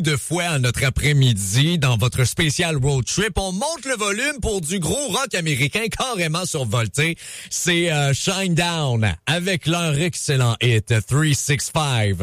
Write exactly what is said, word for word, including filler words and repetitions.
de fois à notre après-midi dans votre spécial road trip. On monte le volume pour du gros rock américain carrément survolté. C'est euh, Shine Down avec leur excellent hit trois six cinq.